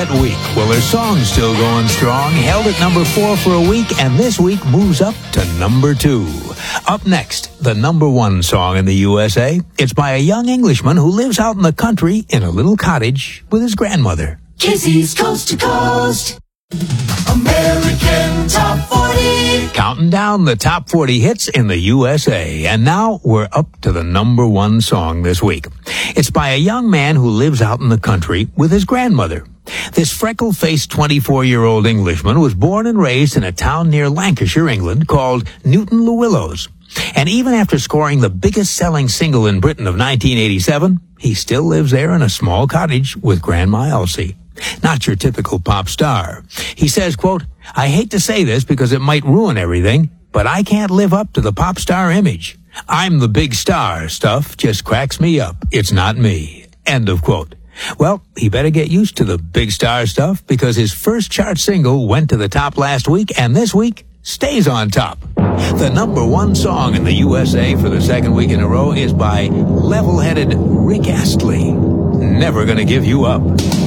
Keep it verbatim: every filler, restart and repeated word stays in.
quiet week. Well, her song's still going strong, held at number four for a week, and this week moves up to number two. Up next, the number one song in the U S A. It's by a young Englishman who lives out in the country in a little cottage with his grandmother. Kizzy's Coast to Coast. American Top forty. Counting down the top forty hits in the U S A. And now we're up to the number one song this week. It's by a young man who lives out in the country with his grandmother. This freckle-faced twenty-four-year-old Englishman was born and raised in a town near Lancashire, England, called Newton-le-Willows. And even after scoring the biggest-selling single in Britain of nineteen eighty-seven, he still lives there in a small cottage with Grandma Elsie. Not your typical pop star. He says, quote, "I hate to say this because it might ruin everything, but I can't live up to the pop star image. I'm the big star stuff just cracks me up. It's not me." End of quote. Well, he better get used to the big star stuff because his first chart single went to the top last week and this week stays on top. The number one song in the U S A for the second week in a row is by level-headed Rick Astley. Never Gonna Give You Up.